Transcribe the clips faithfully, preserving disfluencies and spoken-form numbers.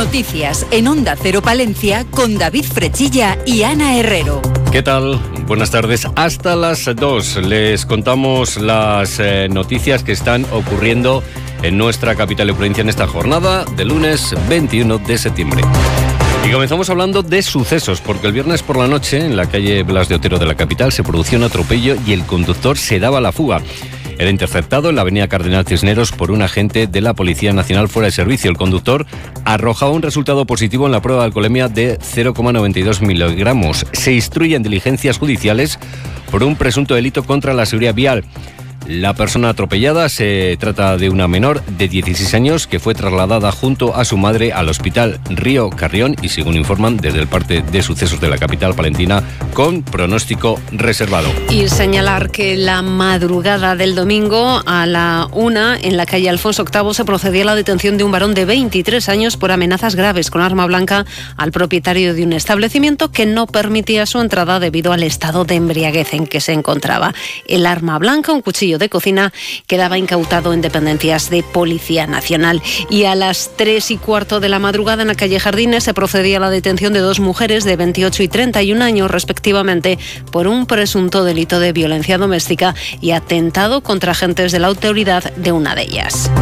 Noticias en Onda Cero Palencia con David Frechilla y Ana Herrero. ¿Qué tal? Buenas tardes. Hasta las dos les contamos las eh, noticias que están ocurriendo en nuestra capital y provincia en esta jornada de lunes veintiuno de septiembre. Y comenzamos hablando de sucesos, porque el viernes por la noche en la calle Blas de Otero de la capital se produjo un atropello y el conductor se daba a la fuga. Era interceptado en la avenida Cardenal Cisneros por un agente de la Policía Nacional fuera de servicio. El conductor arrojaba un resultado positivo en la prueba de alcoholemia de cero coma noventa y dos miligramos. Se instruyen diligencias judiciales por un presunto delito contra la seguridad vial. La persona atropellada se trata de una menor de dieciséis años que fue trasladada junto a su madre al hospital Río Carrión y, según informan desde el parte de sucesos de la capital palentina, con pronóstico reservado. Y señalar que la madrugada del domingo a la una en la calle Alfonso octavo se procedía a la detención de un varón de veintitrés años por amenazas graves con arma blanca al propietario de un establecimiento que no permitía su entrada debido al estado de embriaguez en que se encontraba. El arma blanca, un cuchillo de cocina, quedaba incautado en dependencias de Policía Nacional. Y a las tres y cuarto de la madrugada en la calle Jardines se procedía a la detención de dos mujeres de veintiocho y treinta y un años respectivamente por un presunto delito de violencia doméstica y atentado contra agentes de la autoridad de una de ellas.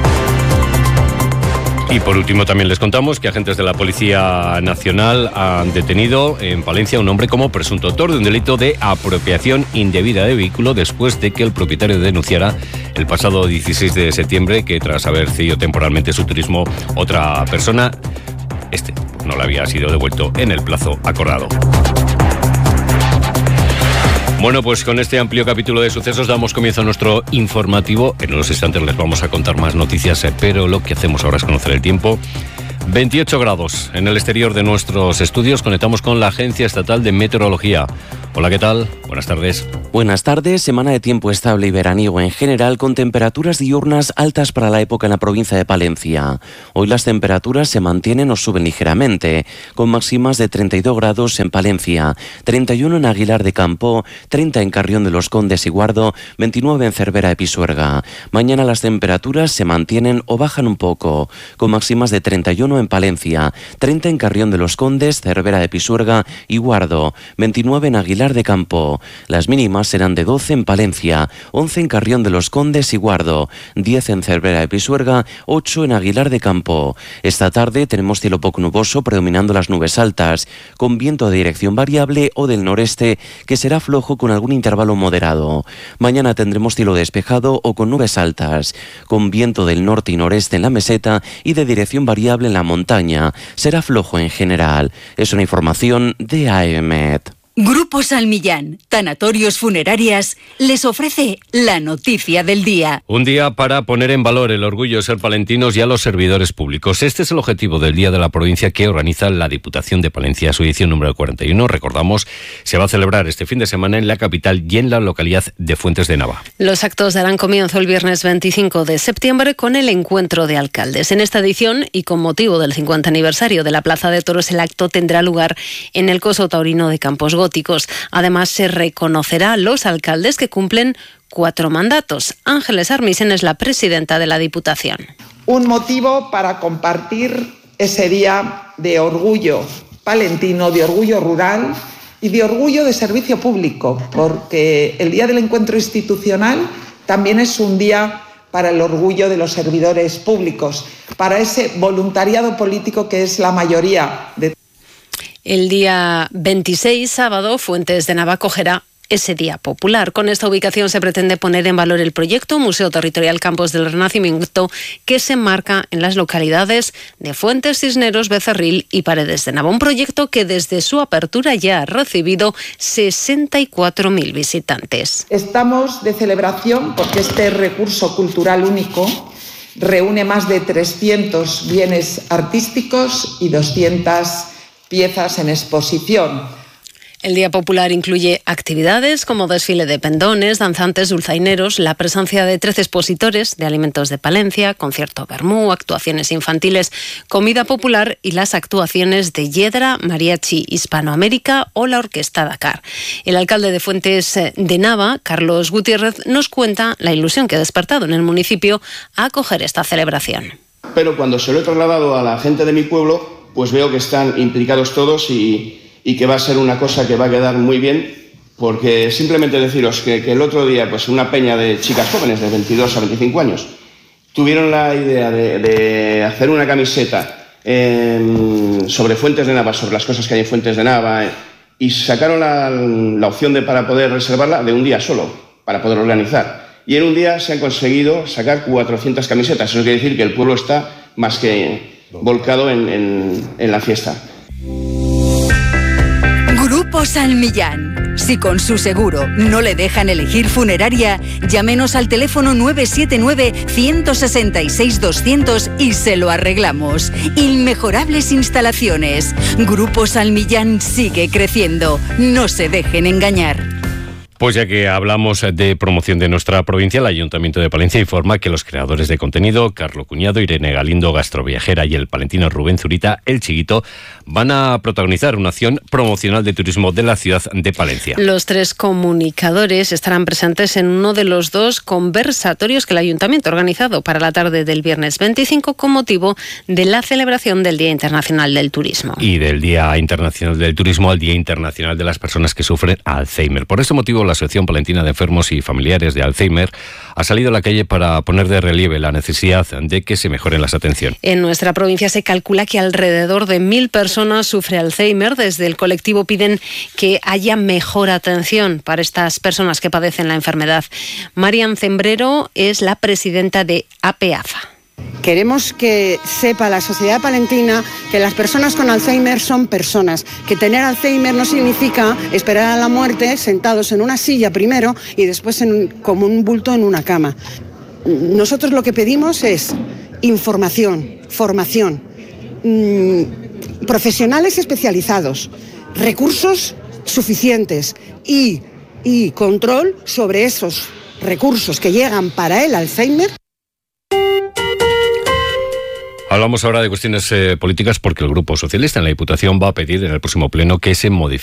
Y por último también les contamos que agentes de la Policía Nacional han detenido en Palencia a un hombre como presunto autor de un delito de apropiación indebida de vehículo después de que el propietario denunciara el pasado dieciséis de septiembre que tras haber cedido temporalmente su turismo otra persona, este no le había sido devuelto en el plazo acordado. Bueno, pues con este amplio capítulo de sucesos damos comienzo a nuestro informativo. En unos instantes les vamos a contar más noticias, pero lo que hacemos ahora es conocer el tiempo. veintiocho grados en el exterior de nuestros estudios. Conectamos con la Agencia Estatal de Meteorología. Hola, ¿qué tal? Buenas tardes. Buenas tardes. Semana de tiempo estable y veraniego en general, con temperaturas diurnas altas para la época en la provincia de Palencia. Hoy las temperaturas se mantienen o suben ligeramente, con máximas de treinta y dos grados en Palencia, treinta y uno en Aguilar de Campo, treinta en Carrión de los Condes y Guardo, veintinueve en Cervera de Pisuerga. Mañana las temperaturas se mantienen o bajan un poco, con máximas de treinta y uno en Palencia, treinta en Carrión de los Condes, Cervera de Pisuerga y Guardo, veintinueve en Aguilar de Campo. Las mínimas serán de doce en Palencia, once en Carrión de los Condes y Guardo, diez en Cervera de Pisuerga, ocho en Aguilar de Campo. Esta tarde tenemos cielo poco nuboso predominando las nubes altas, con viento de dirección variable o del noreste que será flojo con algún intervalo moderado. Mañana tendremos cielo despejado o con nubes altas, con viento del norte y noreste en la meseta y de dirección variable en la montaña. Será flojo en general. Es una información de A E M E T. Grupo Salmillán, Tanatorios Funerarias, les ofrece la noticia del día. Un día para poner en valor el orgullo de ser palentinos y a los servidores públicos. Este es el objetivo del Día de la Provincia que organiza la Diputación de Palencia. Su edición número cuarenta y uno, recordamos, se va a celebrar este fin de semana en la capital y en la localidad de Fuentes de Nava. Los actos darán comienzo el viernes veinticinco de septiembre con el encuentro de alcaldes. En esta edición, y con motivo del cincuenta aniversario de la Plaza de Toros, el acto tendrá lugar en el Coso Taurino de Campos Góticos. Además, se reconocerá a los alcaldes que cumplen cuatro mandatos. Ángeles Armisen es la presidenta de la Diputación. Un motivo para compartir ese día de orgullo palentino, de orgullo rural y de orgullo de servicio público, porque el Día del Encuentro Institucional también es un día para el orgullo de los servidores públicos, para ese voluntariado político que es la mayoría de... El día veintiséis, sábado, Fuentes de Nava acogerá ese día popular. Con esta ubicación se pretende poner en valor el proyecto Museo Territorial Campos del Renacimiento, que se enmarca en las localidades de Fuentes, Cisneros, Becerril y Paredes de Nava. Un proyecto que desde su apertura ya ha recibido sesenta y cuatro mil visitantes. Estamos de celebración porque este recurso cultural único reúne más de trescientos bienes artísticos y doscientas piezas en exposición. El Día Popular incluye actividades como desfile de pendones, danzantes, dulzaineros, la presencia de trece expositores de alimentos de Palencia, concierto vermú, actuaciones infantiles, comida popular y las actuaciones de Yedra, Mariachi Hispanoamérica o la Orquesta Dakar. El alcalde de Fuentes de Nava, Carlos Gutiérrez, nos cuenta la ilusión que ha despertado en el municipio a acoger esta celebración. Pero cuando se lo he trasladado a la gente de mi pueblo, pues veo que están implicados todos y, y que va a ser una cosa que va a quedar muy bien, porque simplemente deciros que, que el otro día, pues una peña de chicas jóvenes de veintidós a veinticinco años, tuvieron la idea de, de hacer una camiseta eh, sobre Fuentes de Nava, sobre las cosas que hay en Fuentes de Nava, eh, y sacaron la, la opción de, para poder reservarla de un día solo, para poder organizar. Y en un día se han conseguido sacar cuatrocientas camisetas. Eso quiere decir que el pueblo está más que volcado en, en, en la fiesta. Grupo Salmillán. Si con su seguro no le dejan elegir funeraria, llámenos al teléfono nueve siete nueve, uno seis seis, doscientos y se lo arreglamos. Inmejorables instalaciones. Grupo Salmillán sigue creciendo. No se dejen engañar. Pues ya que hablamos de promoción de nuestra provincia, el Ayuntamiento de Palencia informa que los creadores de contenido, Carlo Cuñado, Irene Galindo, Gastroviajera y el palentino Rubén Zurita, El Chiquito, van a protagonizar una acción promocional de turismo de la ciudad de Palencia. Los tres comunicadores estarán presentes en uno de los dos conversatorios que el Ayuntamiento ha organizado para la tarde del viernes veinticinco con motivo de la celebración del Día Internacional del Turismo. Y del Día Internacional del Turismo al Día Internacional de las Personas que sufren Alzheimer. Por ese motivo, la Asociación Palentina de Enfermos y Familiares de Alzheimer ha salido a la calle para poner de relieve la necesidad de que se mejoren las atenciones. En nuestra provincia se calcula que alrededor de mil personas sufren Alzheimer. Desde el colectivo piden que haya mejor atención para estas personas que padecen la enfermedad. Marian Zembrero es la presidenta de APEAFA. Queremos que sepa la sociedad palentina que las personas con Alzheimer son personas, que tener Alzheimer no significa esperar a la muerte sentados en una silla primero y después en, como un bulto en una cama. Nosotros lo que pedimos es información, formación, mmm, profesionales especializados, recursos suficientes y, y control sobre esos recursos que llegan para el Alzheimer. Hablamos ahora de cuestiones eh, políticas porque el Grupo Socialista en la Diputación va a pedir en el próximo pleno que se modifique